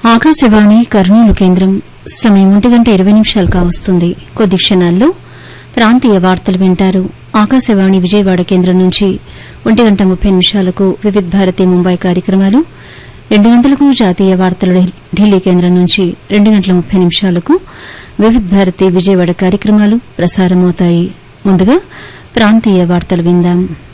ఆకాశవాణి కర్నూలు కేంద్రం సమయం 1:20 కావస్తుంది. కొద్ది క్షణాల్లో ప్రాంతీయ వార్తలు వింటారు. ఆకాశవాణి విజయవాడ కేంద్రం నుంచి 1:30 వివిధ భారతి ముంబై కార్యక్రమాలు, 2 గంటలకు జాతీయ వార్తలు ఢిల్లీ కేంద్రం నుంచి 2:30 వివిధ భారతి విజయవాడ కార్యక్రమాలు ప్రసారమవుతాయి. ముందుగా ప్రాంతీయ వార్తలు విందాం.